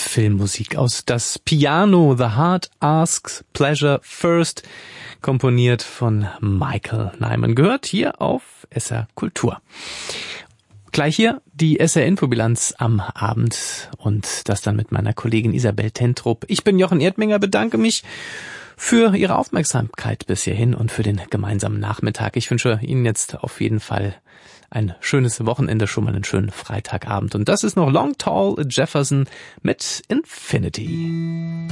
Filmmusik aus Das Piano, The Heart Asks Pleasure First, komponiert von Michael Nyman, gehört hier auf SR Kultur. Gleich hier die SR Infobilanz am Abend und das dann mit meiner Kollegin Isabel Tentrup. Ich bin Jochen Erdminger, bedanke mich für Ihre Aufmerksamkeit bis hierhin und für den gemeinsamen Nachmittag. Ich wünsche Ihnen jetzt auf jeden Fall ein schönes Wochenende, schon mal einen schönen Freitagabend. Und das ist noch Long Tall Jefferson mit Infinity.